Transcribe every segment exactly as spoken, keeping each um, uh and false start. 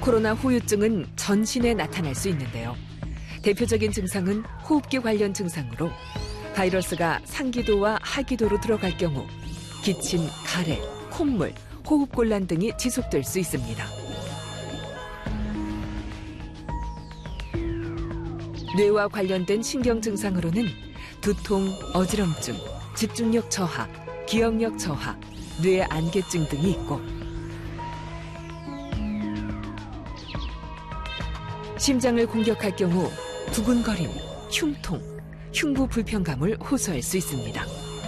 코로나 후유증은 전신에 나타날 수 있는데요. 대표적인 증상은 호흡기 관련 증상으로 바이러스가 상기도와 하기도로 들어갈 경우 기침, 가래, 콧물, 호흡곤란 등이 지속될 수 있습니다. 뇌와 관련된 신경 증상으로는 두통, 어지럼증, 집중력 저하, 기억력 저하, 뇌 안개증 등이 있고 심장을 공격할 경우 두근거림, 흉통, 흉부 불편감을 호소할 수 있습니다.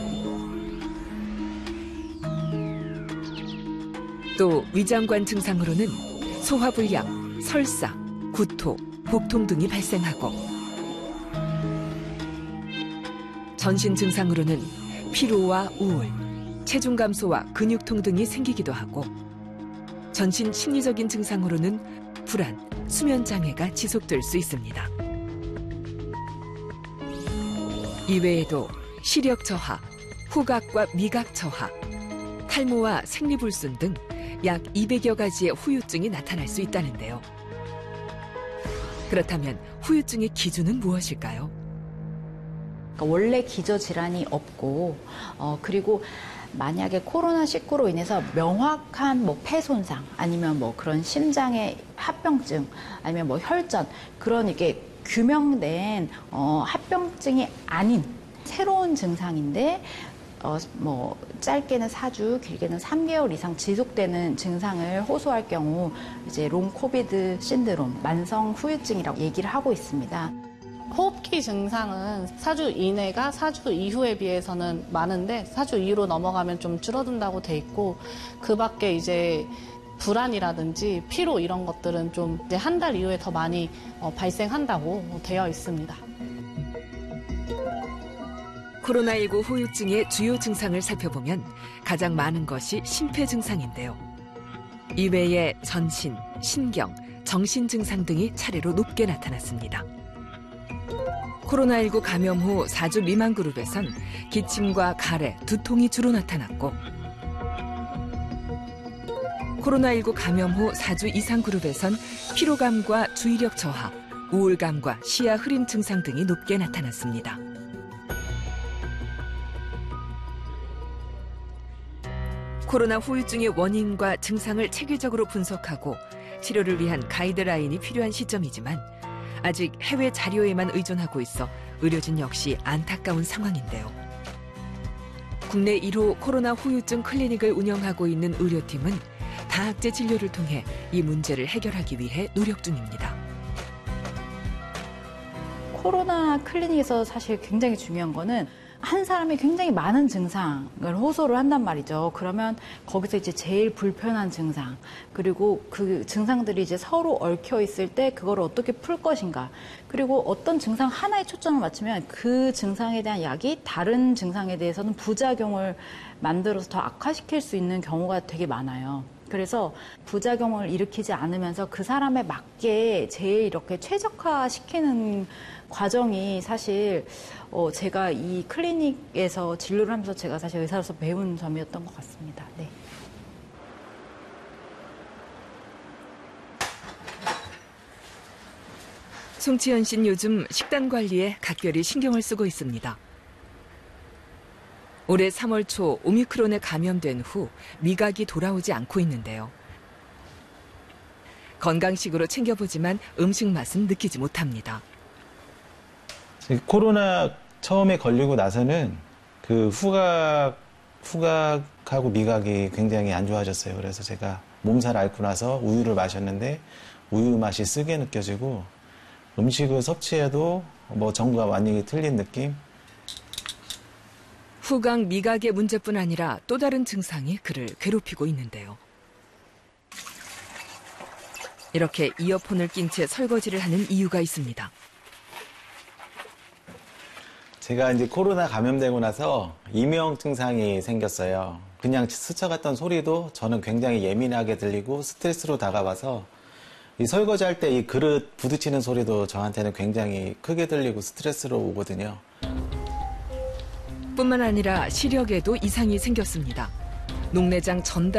또 위장관 증상으로는 소화불량, 설사, 구토, 복통 등이 발생하고 전신 증상으로는 피로와 우울, 체중 감소와 근육통 등이 생기기도 하고 전신 심리적인 증상으로는 불안, 수면 장애가 지속될 수 있습니다. 이외에도 시력 저하, 후각과 미각 저하, 탈모와 생리불순 등 약 이백여 가지의 후유증이 나타날 수 있다는데요. 그렇다면 후유증의 기준은 무엇일까요? 그러니까 원래 기저질환이 없고 어, 그리고 만약에 코로나 십구로 인해서 명확한 뭐 폐 손상 아니면 뭐 그런 심장의 합병증 아니면 뭐 혈전 그런 이게 규명된 어, 합병증이 아닌 새로운 증상인데 어, 뭐 짧게는 사 주, 길게는 삼 개월 이상 지속되는 증상을 호소할 경우 이제 롱 코비드 신드롬, 만성 후유증이라고 얘기를 하고 있습니다. 호흡기 증상은 사 주 이내가 사 주 이후에 비해서는 많은데 사 주 이후로 넘어가면 좀 줄어든다고 돼 있고 그 밖에 이제 불안이라든지 피로 이런 것들은 좀 이제 한 달 이후에 더 많이 어, 발생한다고 되어 있습니다. 코로나십구 후유증의 주요 증상을 살펴보면 가장 많은 것이 심폐 증상인데요. 이외에 전신, 신경, 정신 증상 등이 차례로 높게 나타났습니다. 코로나십구 감염 후 사 주 미만 그룹에선 기침과 가래, 두통이 주로 나타났고 코로나십구 감염 후 사 주 이상 그룹에선 피로감과 주의력 저하, 우울감과 시야 흐림 증상 등이 높게 나타났습니다. 코로나 후유증의 원인과 증상을 체계적으로 분석하고 치료를 위한 가이드라인이 필요한 시점이지만 아직 해외 자료에만 의존하고 있어 의료진 역시 안타까운 상황인데요. 국내 일 호 코로나 후유증 클리닉을 운영하고 있는 의료팀은 다학제 진료를 통해 이 문제를 해결하기 위해 노력 중입니다. 코로나 클리닉에서 사실 굉장히 중요한 거는 한 사람이 굉장히 많은 증상을 호소를 한단 말이죠. 그러면 거기서 이제 제일 불편한 증상, 그리고 그 증상들이 이제 서로 얽혀 있을 때 그걸 어떻게 풀 것인가, 그리고 어떤 증상 하나에 초점을 맞추면 그 증상에 대한 약이 다른 증상에 대해서는 부작용을 만들어서 더 악화시킬 수 있는 경우가 되게 많아요. 그래서 부작용을 일으키지 않으면서 그 사람에 맞게 제일 이렇게 최적화시키는 과정이 사실 어 제가 이 클리닉에서 진료를 하면서 제가 사실 의사로서 배운 점이었던 것 같습니다. 네. 송치현 씨는 요즘 식단 관리에 각별히 신경을 쓰고 있습니다. 올해 삼월 초 오미크론에 감염된 후 미각이 돌아오지 않고 있는데요. 건강식으로 챙겨보지만 음식 맛은 느끼지 못합니다. 코로나 처음에 걸리고 나서는 그 후각, 후각하고 미각이 굉장히 안 좋아졌어요. 그래서 제가 몸살 앓고 나서 우유를 마셨는데 우유 맛이 쓰게 느껴지고 음식을 섭취해도 뭐 전과 완전히 틀린 느낌? 후각, 미각의 문제뿐 아니라 또 다른 증상이 그를 괴롭히고 있는데요. 이렇게 이어폰을 낀 채 설거지를 하는 이유가 있습니다. 제가 이제 코로나 감염되고 나서 이명 증상이 생겼어요. 그냥 스쳐갔던 소리도 저는 굉장히 예민하게 들리고 스트레스로 다가와서 이 설거지할 때 이 그릇 부딪히는 소리도 저한테는 굉장히 크게 들리고 스트레스로 오거든요. 뿐만 아니라 시력에도 이상이 생겼습니다. 녹내장 전달